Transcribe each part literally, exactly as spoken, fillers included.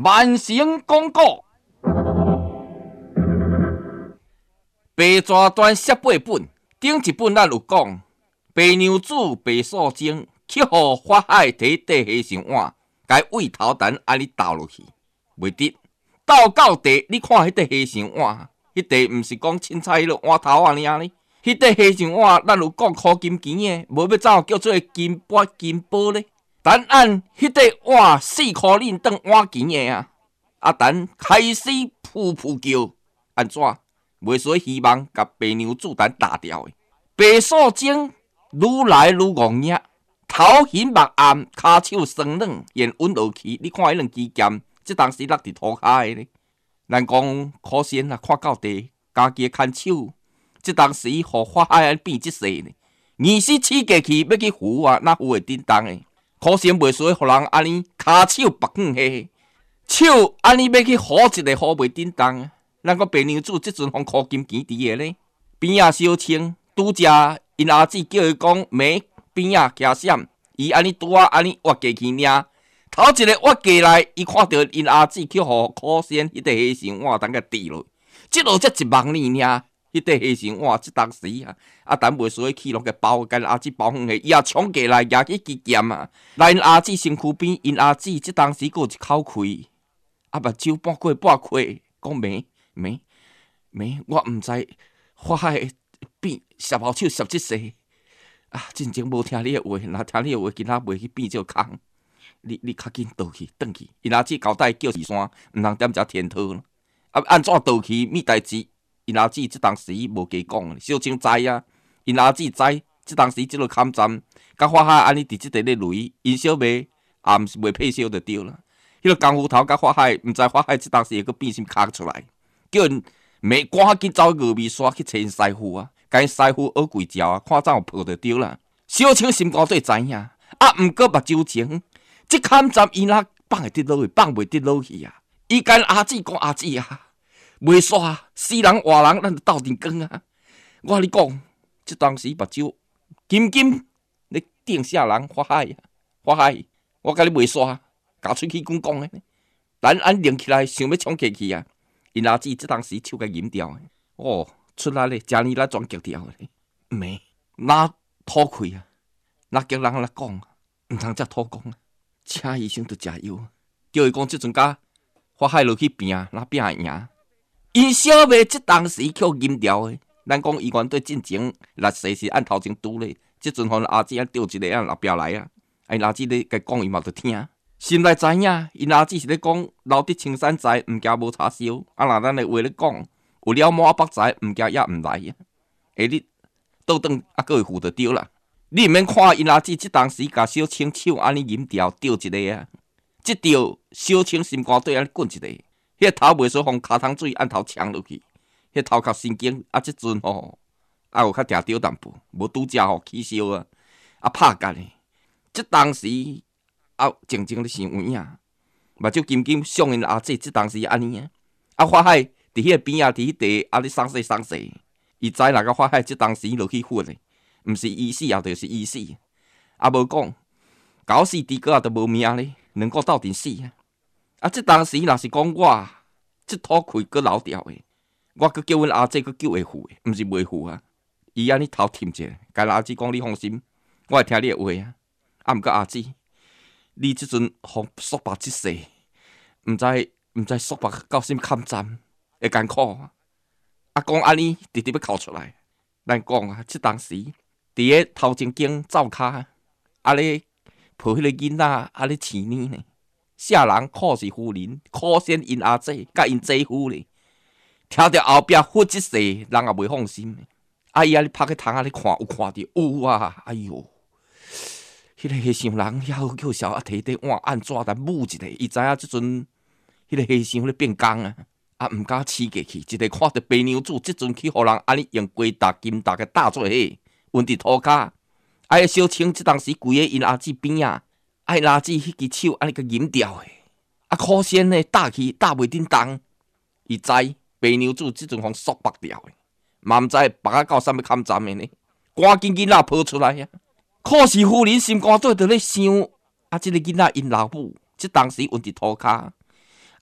万成公告。白蛇传写八本，顶一本咱有讲，白娘子白素贞去互法海摕地下上碗，该喂头蛋安尼倒落去，袂得倒到地，你看迄块下上碗，迄块毋是讲凊彩迄落碗头啊尔呢？迄块下上碗，咱有讲箍金钱诶，无要怎叫做金箔金宝咧？但按迄块碗四箍恁当碗钱诶啊！啊，等开始噗噗叫，安怎？袂使希望甲白娘子等打掉诶。白素贞愈来愈戆硬，头晕目暗，骹手酸软，现稳落去。你看迄两支剑，即当时落伫涂骹诶咧。咱讲可惜啊，看到地，家己牵手，即当时互法海安变即世呢。二十起过去要去扶啊，哪扶会叮当诶？可惜袂使互人安尼骹手白远下，手安尼要去扶一个扶袂叮当啊。咱个白娘子即阵互箍金钱伫个咧，边仔小青拄只因阿姊叫伊讲妹边仔徛闪，伊安尼拄啊安尼挖过去尔。头一个挖过来，伊看到因阿姊去互可仙迄块下上碗等甲滴落，即落才一万年尔。迄块下上碗即当时啊，啊等袂使去拢个包，甲因阿姊包远下，伊也冲过来举起支剑啊，来因阿姊身躯边，因阿姊即当时佫有一口气，啊目睭半开半开，讲妹。妹妹，我毋知法海变摄后手摄即世啊！真正无听你诶话，若听你诶话，今仔袂去变这空。你你较紧倒去，转去。因阿姊交代叫二山，毋通踮遮天讨啦。啊，安怎倒去？咪代志？因阿姊即当时无加讲，小青知啊。因阿姊知，即当时即落坎站，甲法海安尼伫即块咧雷，因小妹也毋是袂配烧就对啦。迄个功夫头甲法海，毋知法海即当时会佫变心卡出来。叫因妹赶紧走峨眉山去找因师傅啊，甲因师傅学几招啊，看怎有抱得着啦。小青心肝底知影，啊，毋过目睭前，即坎站伊若放会得落去，放袂得落去啊。伊甲阿姊讲阿姊啊，袂煞死人活人，咱就斗阵讲啊。我你讲，即当时目睭金金咧定下人法海啊，法海，我甲你袂煞，咬喙齿讲讲诶。咱安拧起来，想要冲过去啊！因阿姊即当时手甲饮掉，哦，出来咧，真年来全激掉咧。妹，哪吐气啊？哪叫人来讲？毋通遮吐讲啊！请医生着食药，叫伊讲即阵甲法海落去拼，哪拼会赢？因小妹即当时扣饮掉诶。咱讲医院对进前力势是按头前拄咧，即阵互阿姊啊调一个啊后壁来啊，因阿姊咧甲讲伊嘛着听。心内知影，因阿姊是咧讲留伫青山在，毋惊无叉烧。啊，若咱诶话咧讲，有了满北在，毋惊也毋来啊。下日倒转啊，佫会扶得着啦。你毋免看因阿姊即当时甲小青手安尼饮掉，钓一个啊。即钓小青心肝底安尼滚一个，迄、那个头袂使互骹桶水按头呛落去，迄、那个头壳神经啊，即阵吼啊有较定着淡薄，无拄则吼起烧啊，啊拍干诶。即当时。啊，静静咧想有影，目睭金金向因阿姊，即当时安尼啊。啊，法海伫迄个边仔，伫迄地啊咧送洗送洗，伊知若个法海即当时落去昏咧，毋是伊死也就是伊死，啊无讲搞死猪哥也都无命咧，两个斗阵死啊。啊，即当时若是讲我即吐气佫流掉诶，我佫叫阮阿姊佫救会付诶，毋是袂付啊。伊安尼头添者，甲阿姊讲你放心，我会听你诶话啊。啊，毋过阿姊。你即阵互束缚即世，毋知毋知束缚到什么坎站会艰苦啊！啊，讲安尼直直要哭出来。咱讲啊，即当时伫个头前间灶骹，啊咧抱迄个囡仔，啊咧饲奶呢。下人可是夫人，可先因阿姊甲因姐夫咧。听着后壁呼即世，人也袂放心。啊，伊安尼拍个窗仔咧看，有看着有啊！哎哟！迄个和尚人遐好叫小啊，摕底碗按怎来舞一下，伊知影即阵迄个和尚咧变工啊，啊毋敢饲过去，一个看着白娘子即阵去互人安尼用鸡搭金搭个搭做伙，温伫涂骹，啊迄小青即当时跪喺因阿姊边啊，啊因阿姊迄支手安尼个饮掉诶，啊可惜呢搭去搭袂叮当，伊知白娘子即阵互束缚掉诶，嘛毋知绑啊到啥物坎站诶呢，赶紧囡仔抱出来啊！可是夫人心肝底伫咧想，啊，即、这个囡仔因老母，即当时温伫涂骹，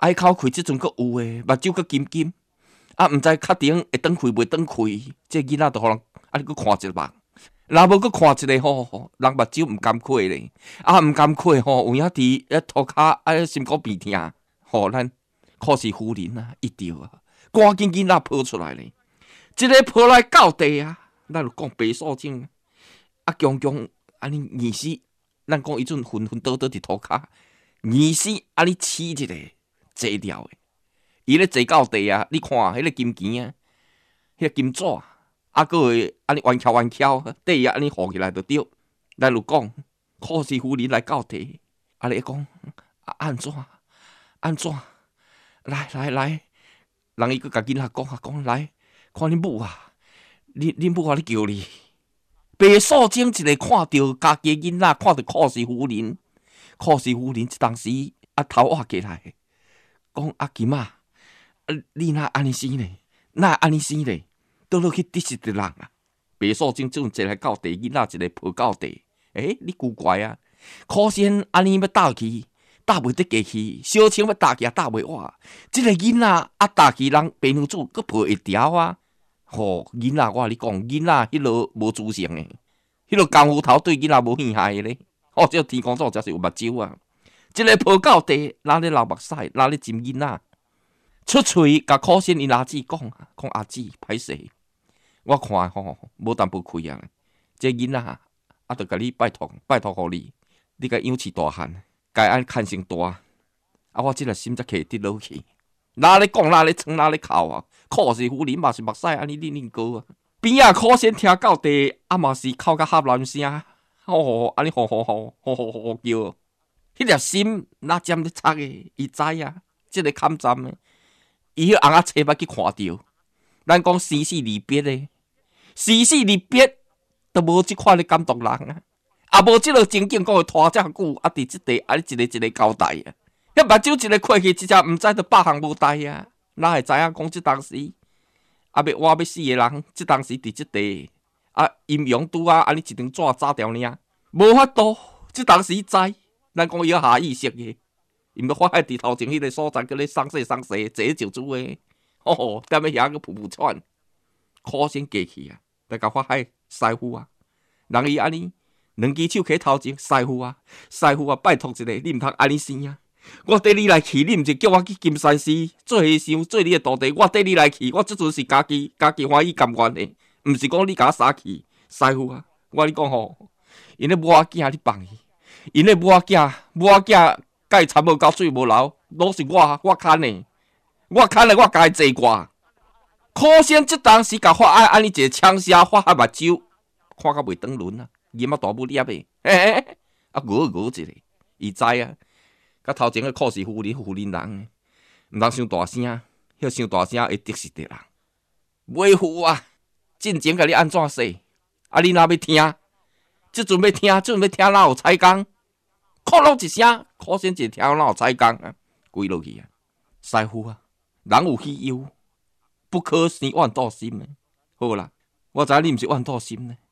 爱口开，即阵阁有诶，目睭阁金金，啊，毋知确定会转开袂转开，这囡仔都互人啊，你阁看一目，若无阁看一个吼，人目睭毋甘开咧，啊，毋甘开吼，有影伫咧涂骹啊，心肝鼻疼，吼，咱考试夫人啊，一着啊，赶紧囡仔抱出来咧，一个抱来到地啊，咱就讲白素贞，啊，强强安尼疑死，咱讲伊阵昏昏倒倒伫涂骹，疑死安尼饲一个坐掉诶。伊咧坐到地啊！你看迄个金钱啊，迄个金纸，啊，佫会安尼弯翘弯翘，底啊安尼扶起来就对。咱就讲，考试夫人来到地，啊咧讲啊安怎安怎？来来来，人伊佫甲囡仔讲啊讲来，看恁母啊，恁恁母啊咧叫你。白素贞一个看到家己囡仔，看到考试夫人，考试夫人当时啊头挖起来，讲阿金啊。啊！你哪安尼死呢？哪安尼死呢？倒落去得失的人啊！白素贞这阵坐来到地，囡仔一个抱到地。诶、欸，你古怪啊！可惜安尼要搭去，搭袂得过去。小青要搭去也搭袂活。这个囡仔啊，搭去人白娘子佫抱会牢啊！吼、哦，囡仔我你讲，囡仔迄落无主性诶，迄落功夫头对囡仔无陷害诶咧。哦，这天公祖真是有目睭啊！一个抱到地，哪咧流目屎，哪咧浸囡仔。出喙甲可心因阿姊讲，讲阿姊歹势，我看吼无淡薄开啊！这囡仔啊，着甲你拜托拜托互你，你甲养饲大汉，该安看成大，啊我即个心才摕得落去。哪咧讲哪咧创哪咧哭啊！考试夫人嘛是目屎安尼恁恁高啊！边仔可心听到地，啊嘛是哭甲喊烂声，吼吼安尼吼吼吼吼吼吼叫，迄粒心哪尖咧插诶，伊知啊，即个坎站诶。伊迄红仔车捌去看着，咱讲生死离别诶，生死离别都无即款诶感动人啊，啊无即落情景讲会拖遮久，啊伫即地啊你一个一个交代啊，迄目睭一个开去，一只毋知着百项无代啊，哪会知影讲即当时啊要活要死诶人，即当时伫即地啊阴阳拄啊安尼一张纸扎掉尔，无法度，即当时知，咱讲伊有下意识诶。因要发海伫头前迄个所在，搁咧送洗送洗，坐就主诶，吼，踮咧遐个噗噗喘，苦先过去啊！大甲发海师傅啊，人伊安尼两只手摕头前，师傅啊，师傅啊，拜托一下，你毋通安尼生啊！我缀你来去，你毋是叫我去金山寺做和尚，做你诶徒弟，我缀你来去，我即阵是家己家己欢喜甘愿诶，毋是讲你甲我杀去，师傅啊！我你讲吼，因咧母仔囝你放伊，因咧母仔囝母仔囝。甲伊参无到水无流，拢是我我牵的，我牵的我家己坐挂。可惜即当时甲发爱安尼一个枪声，发爱目睭，看甲袂转轮啊，伊仔大母粒的，嘿嘿嘿，啊訛訛一个，伊知啊，甲头前个考试夫人夫人人，毋通伤大声，迄伤大声会得失的人。袂赴啊，进前甲你安怎说？啊你若要听，即阵要听，即阵要听哪有彩工？哭落一声，可惜一条哪有彩工啊，跪落去啊！师傅啊，人有喜忧，不可生怨妒心诶。好啦，我知你毋是怨妒心呢，